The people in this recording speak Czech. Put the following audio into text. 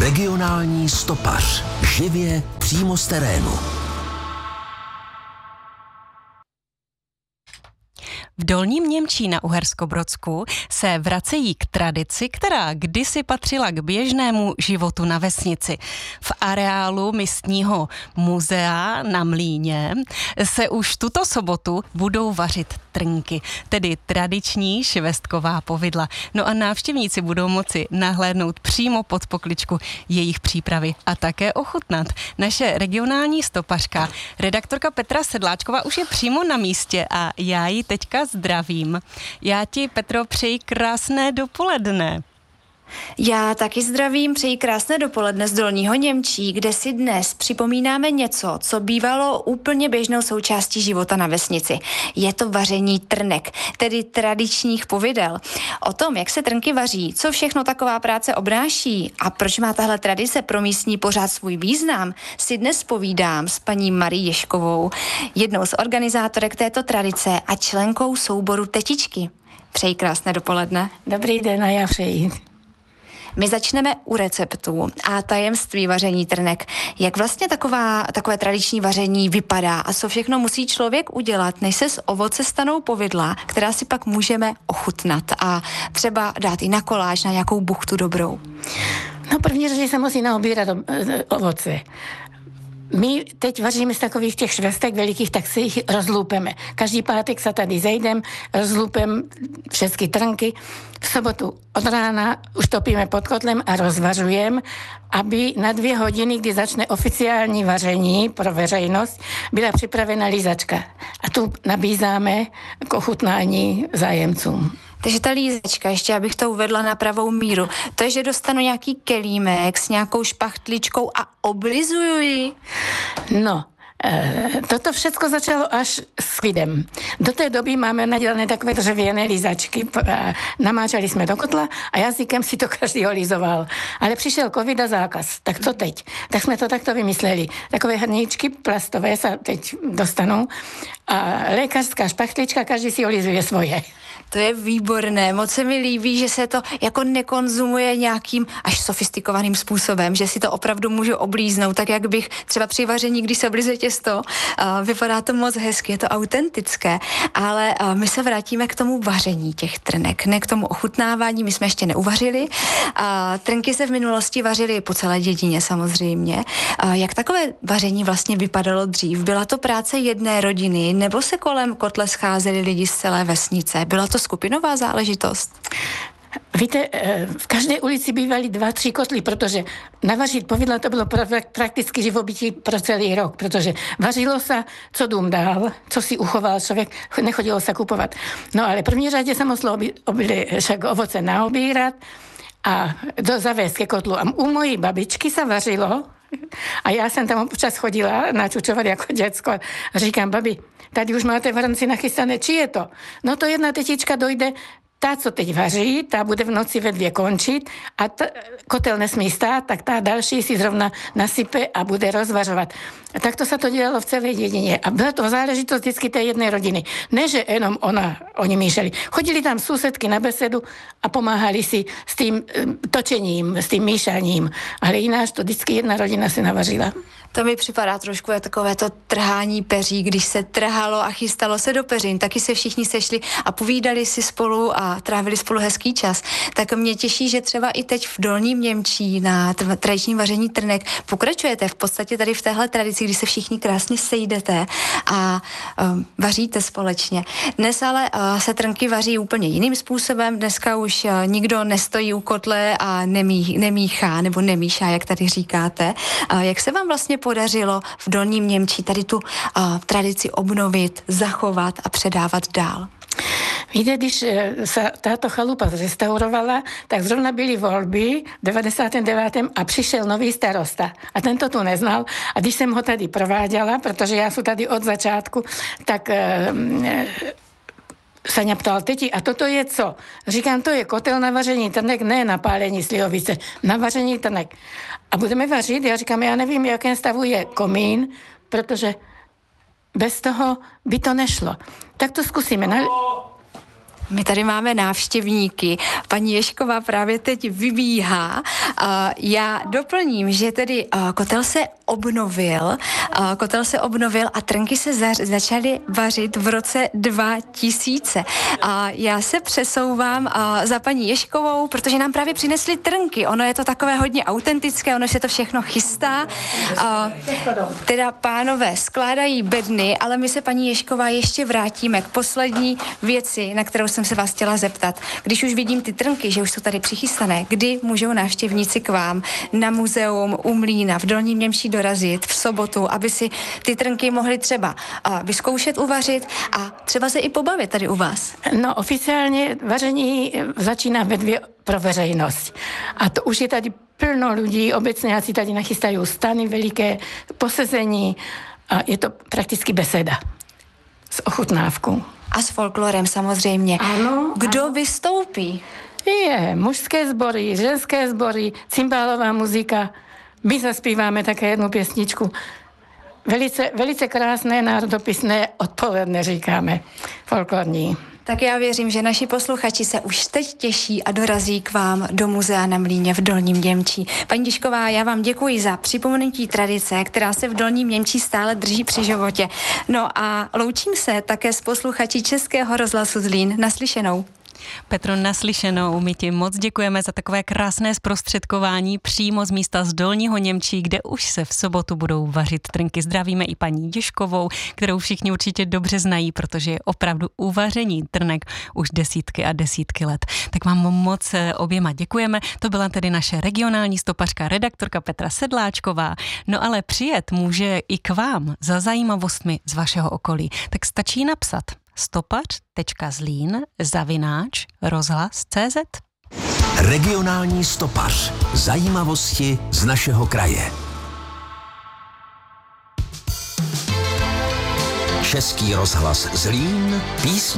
Regionální stopař. Živě přímo z terénu. V Dolním Němčí na Uherskobrodsku se vracejí k tradici, která kdysi patřila k běžnému životu na vesnici. V areálu místního muzea na Mlýně se už tuto sobotu budou vařit trnky, tedy tradiční švestková povidla. No a návštěvníci budou moci nahlédnout přímo pod pokličku jejich přípravy a také ochutnat. Naše regionální stopařka, redaktorka Petra Sedláčková už je přímo na místě a já ji teďka zdravím. Já ti, Petro, přeji krásné dopoledne. Já taky zdravím, přeji krásné dopoledne z Dolního Němčí, kde si dnes připomínáme něco, co bývalo úplně běžnou součástí života na vesnici. Je to vaření trnek, tedy tradičních povidel. O tom, jak se trnky vaří, co všechno taková práce obnáší a proč má tahle tradice pro místní pořád svůj význam, si dnes povídám s paní Marí Ješkovou, jednou z organizátorek této tradice a členkou souboru Tetičky. Přeji krásné dopoledne. Dobrý den a já přeji. My začneme u receptů a tajemství vaření trnek. Jak vlastně takové tradiční vaření vypadá a co všechno musí člověk udělat, než se z ovoce stanou povidla, která si pak můžeme ochutnat a třeba dát i na koláč, na nějakou buchtu dobrou? No první řadě se musí naobírat ovoce. My teď vaříme z takových těch švestek velikých, tak si jich rozlúpeme. Každý pátek se tady zejdem, rozlúpem všechny trnky. V sobotu od rána už topíme pod kotlem a rozvařujeme, aby na 2 hodiny, kdy začne oficiální vaření pro veřejnost, byla připravena lízačka. A tu nabízáme k ochutnání zájemcům. Takže ta lízačka, ještě abych to uvedla na pravou míru, to je, že dostanu nějaký kelímek s nějakou špachtličkou a oblizuju ji? No, toto všechno začalo až s covidem. Do té doby máme nadělané takové dřevěné lízačky. Namáčali jsme do kotla a jazykem si to každý olizoval. Ale přišel covid a zákaz. Tak co teď? Tak jsme to takto vymysleli. Takové hrníčky plastové se teď dostanou a lékařská špachtlička, každý si olizuje svoje. To je výborné, moc se mi líbí, že se to jako nekonzumuje nějakým až sofistikovaným způsobem, že si to opravdu můžu oblíznout, tak jak bych třeba při vaření, když se oblizuje těsto, vypadá to moc hezky, je to autentické, ale my se vrátíme k tomu vaření těch trnek, ne k tomu ochutnávání, my jsme ještě neuvařili. Trnky se v minulosti vařily po celé dědině samozřejmě. Jak takové vaření vlastně vypadalo dřív? Byla to práce jedné rodiny, nebo se kolem kotle scházeli lidi z celé vesnice? Byla to skupinová záležitost? Víte, v každé ulici bývaly 2-3 kotly, protože navařit povidla to bylo prakticky živobytí pro celý rok, protože vařilo se, co dům dál, co si uchoval člověk, nechodilo se kupovat. No ale první řadě se muselo však ovoce naobírat a zavést ke kotlu. A u mojí babičky se vařilo a já jsem tam občas chodila načučovat jako děcko a říkám, babi, tady už máte v hrnci nachystané, či je to? No to jedna tetička dojde, ta, co teď vaří, ta bude v noci ve 2 končit a kotel nesmí stát, tak ta další si zrovna nasype a bude rozvařovat. A takto se to dělalo v celé dědině. A byla to záležitost vždycky té jedné rodiny. Ne, že jenom oni míšeli. Chodili tam sousedky na besedu a pomáhali si s tím točením, s tím míšaním. Ale jináč to vždycky jedna rodina se navařila. To mi připadá trošku je takové to trhání peří, když se trhalo a chystalo se do peřin, taky se všichni sešli a povídali si spolu a trávili spolu hezký čas. Tak mě těší, že třeba i teď v Dolním Němčí na tradičním vaření trnek pokračujete v podstatě tady v téhle tradici, kdy se všichni krásně sejdete a vaříte společně. Dnes ale se trnky vaří úplně jiným způsobem. Dneska už nikdo nestojí u kotle a nemíchá nebo nemíšá, jak tady říkáte. Jak se vám vlastně podařilo v Dolním Němčí tady tu tradici obnovit, zachovat a předávat dál? Víte, když se tato chalupa zrestaurovala, tak zrovna byly volby v 99. a přišel nový starosta. A ten to tu neznal. A když jsem ho tady prováděla, protože já jsem tady od začátku, tak se mě ptal, teti, a toto je co? Říkám, to je kotel na vaření trnek, ne na pálení slivovice, na vaření trnek. A budeme vařit? Já říkám, já nevím, v jakém stavu je komín, protože bez toho by to nešlo. Tak to zkusíme. My tady máme návštěvníky. Paní Ježková právě teď vybíhá. Já doplním, že tedy kotel se obnovil a trnky se začaly vařit v roce 2000. Já se přesouvám za paní Ježkovou, protože nám právě přinesli trnky. Ono je to takové hodně autentické, ono se to všechno chystá. Teda pánové skládají bedny, ale my se, paní Ježková, ještě vrátíme k poslední věci, na kterou jsem se vás chtěla zeptat. Když už vidím ty trnky, že už jsou tady přichystané, kdy můžou návštěvníci k vám na muzeum u Mlýna v Dolním Němčí dorazit v sobotu, aby si ty trnky mohli třeba vyzkoušet uvařit a třeba se i pobavit tady u vás? No, oficiálně vaření začíná ve 2 pro veřejnost. A to už je tady plno lidí, obecňáci tady nachystají stany veliké, posezení a je to prakticky beseda s ochutnávkou. A s folklorem samozřejmě. Ano. Kdo vystoupí? Je, mužské sbory, ženské sbory, cymbálová muzika. My zaspíváme také jednu pěsničku. Velice krásné, národopisné odpoledne říkáme, folklorní. Tak já věřím, že naši posluchači se už teď těší a dorazí k vám do muzea na Mlýně v Dolním Němčí. Paní Ježková, já vám děkuji za připomenutí tradice, která se v Dolním Němčí stále drží při životě. No a loučím se také s posluchači Českého rozhlasu Zlín. Naslyšenou. Petro, naslyšenou, my ti moc děkujeme za takové krásné zprostředkování přímo z místa z Dolního Němčí, kde už se v sobotu budou vařit trnky. Zdravíme i paní Ježkovou, kterou všichni určitě dobře znají, protože je opravdu u vaření trnek už desítky a desítky let. Tak vám moc oběma děkujeme. To byla tedy naše regionální stopařka, redaktorka Petra Sedláčková. No ale přijet může i k vám za zajímavostmi z vašeho okolí. Tak stačí napsat stopař.zlín@rozhlas.cz. Regionální stopař. Zajímavosti z našeho kraje. Český rozhlas Zlín, písně